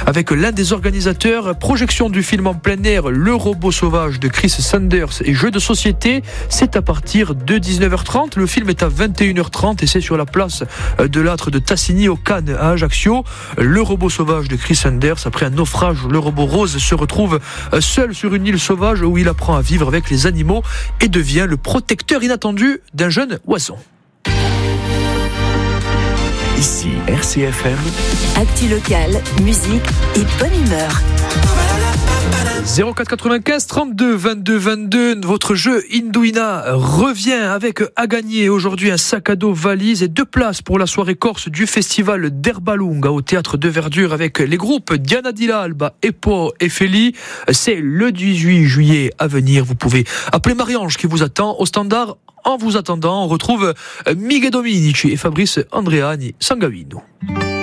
avec l'un des organisateurs. Projection du film en plein air, Le Robot Sauvage de Chris Sanders et jeu de société. C'est à partir de 19h30. Le film est à 21h30 et c'est sur la place de l'âtre de Tassigny au Cannes à Ajaccio. Le Robot Sauvage de Chris Sanders. Après un naufrage, le robot Rose se retrouve seul sur une île sauvage où il apprend à vivre avec les animaux et devient le protecteur inattendu d'un jeune oiseau. Ici RCFM. Actu locale, musique et bonne humeur. 04 95 32 22 22. Votre jeu Indouina revient avec à gagner aujourd'hui un sac à dos valise et 2 places pour la soirée corse du festival d'Herbalunga au théâtre de Verdure avec les groupes Diana Dilla Alba, Epo et Feli. C'est le 18 juillet à venir. Vous pouvez appeler Marie-Ange qui vous attend au standard. En vous attendant, on retrouve Miguel Dominici et Fabrice Andreani Sangavino.